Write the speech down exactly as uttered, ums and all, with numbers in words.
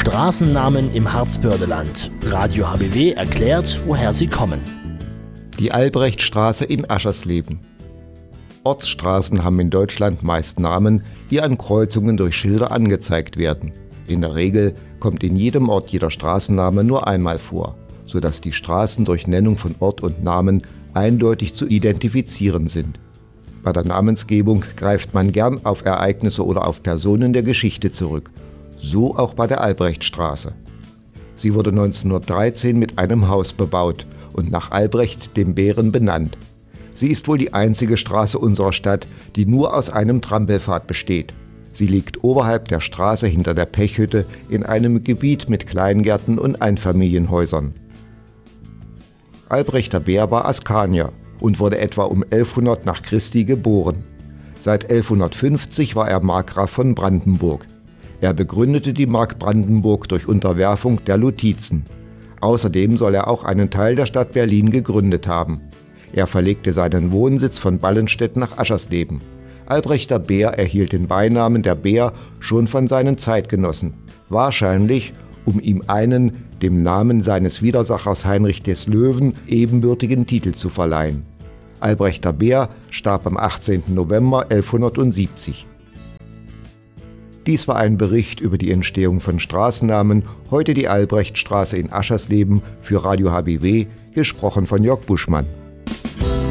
Straßennamen im Harzbördeland. Radio H B W erklärt, woher sie kommen. Die Albrechtstraße in Aschersleben. Ortsstraßen haben in Deutschland meist Namen, die an Kreuzungen durch Schilder angezeigt werden. In der Regel kommt in jedem Ort jeder Straßenname nur einmal vor, sodass die Straßen durch Nennung von Ort und Namen eindeutig zu identifizieren sind. Bei der Namensgebung greift man gern auf Ereignisse oder auf Personen der Geschichte zurück. So auch bei der Albrechtstraße. Sie wurde neunzehnhundertdreizehn mit einem Haus bebaut und nach Albrecht, dem Bären, benannt. Sie ist wohl die einzige Straße unserer Stadt, die nur aus einem Trampelpfad besteht. Sie liegt oberhalb der Straße hinter der Pechhütte in einem Gebiet mit Kleingärten und Einfamilienhäusern. Albrechter Bär war Askanier und wurde etwa um elfhundert nach Christi geboren. Seit elfhundertfünfzig war er Markgraf von Brandenburg. Er begründete die Mark Brandenburg durch Unterwerfung der Lutizen. Außerdem soll er auch einen Teil der Stadt Berlin gegründet haben. Er verlegte seinen Wohnsitz von Ballenstedt nach Aschersleben. Albrechter Bär erhielt den Beinamen der Bär schon von seinen Zeitgenossen, wahrscheinlich um ihm einen dem Namen seines Widersachers Heinrich des Löwen ebenbürtigen Titel zu verleihen. Albrechter Bär starb am achtzehnten November elfhundertsiebzig. Dies war ein Bericht über die Entstehung von Straßennamen, heute die Albrechtstraße in Aschersleben, für Radio H B W, gesprochen von Jörg Buschmann.